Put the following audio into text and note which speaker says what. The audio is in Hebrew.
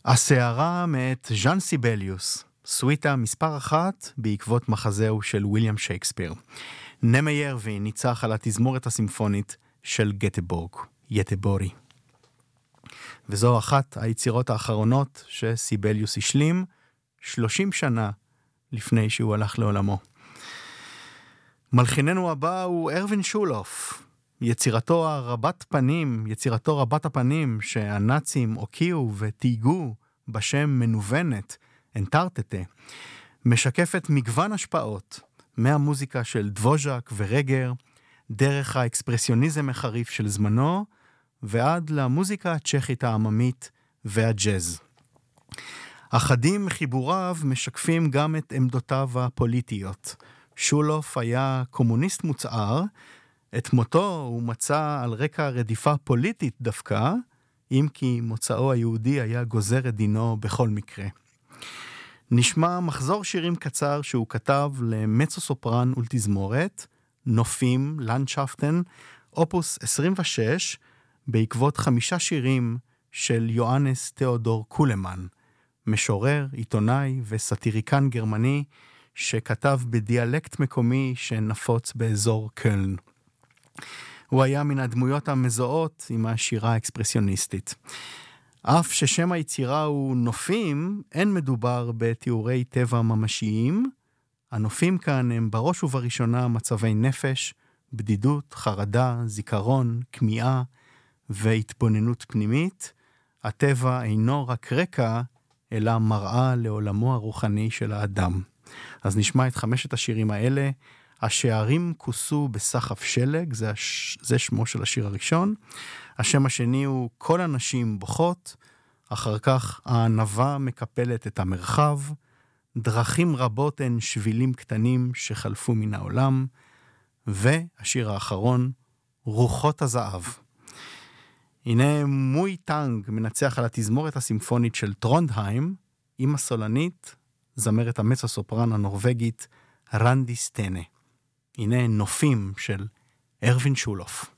Speaker 1: הסערה מאת ז'אן סיבליוס, סוויטה מספר 1 בעקבות מחזהו של ויליאם שייקספיר. נמה ירבי ניצח על התזמורת הסימפונית של גטבורי. וזו אחת היצירות האחרונות שסיבליוס השלים 30 שנה לפני שהוא הלך לעולמו. מלחיננו הבא הוא ארווין שולוף, יצירתו רבת הפנים שהנאצים הוקיעו ותיגעו בשם מנוונת, אנטרטטה, משקפת מגוון השפעות מהמוזיקה של דבוז'ק ורגר, דרך האקספרסיוניזם החריף של זמנו, ועד למוזיקה הצ'כית העממית והג'אז. אחדים מחיבוריו משקפים גם את עמדותיו הפוליטיות. שולוף היה קומוניסט מוצער, את מותו הוא מצא על רקע רדיפה פוליטית דווקא, אם כי מוצאו היהודי היה גוזר את דינו בכל מקרה. נשמע מחזור שירים קצר שהוא כתב למצו סופרן ולתזמורת, נופים, לנדשפטן, אופוס 26, בעקבות 5 שירים של יוהנס תיאודור קולמן, משורר, עיתונאי וסטיריקן גרמני, שכתב בדיאלקט מקומי שנפוץ באזור קלן. הוא היה מן הדמויות המזוהות עם השירה האקספרסיוניסטית. אף ששם היצירה הוא נופים, אין מדובר בתיאורי טבע ממשיים. הנופים כאן הם בראש ובראשונה מצבי נפש, בדידות, חרדה, זיכרון, כמיהה והתבוננות פנימית. הטבע אינו רק רקע, אלא מראה לעולמו הרוחני של האדם. אז נשמע את 5 השירים האלה. השערים כוסו בסחף שלג, זה שמו של השיר הראשון. השם השני הוא כל הנשים בוכות, אחר כך הענבה מקפלת את המרחב, דרכים רבות הן שבילים קטנים שחלפו מן העולם, והשיר האחרון, רוחות הזהב. הנה מוי טנג מנצח על התזמורת הסימפונית של טרונדהיים, עם הסולנית, זמרת המצו סופרן הנורווגית רנדי סטנה. הנה נופים של ארווין שולוף.